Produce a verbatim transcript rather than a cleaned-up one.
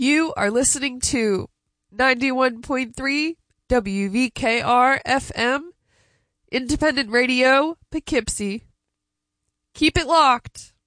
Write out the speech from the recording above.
You are listening to ninety-one point three W V K R F M, Independent Radio, Poughkeepsie. Keep it locked.